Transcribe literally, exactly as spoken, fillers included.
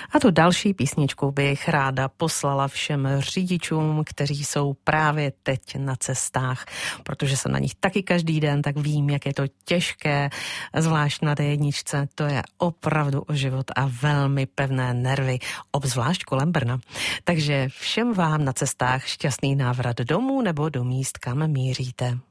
A tu další písničku bych ráda poslala všem řidičům, kteří jsou právě teď na cestách, protože jsem na nich taky každý den, tak vím, jak je to těžké, zvlášť na té jedničce, to je opravdu o život a velmi pevné nervy, obzvlášť kolem Brna. Takže všem vám na cestách šťastný návrat domů nebo do míst, kam míříte.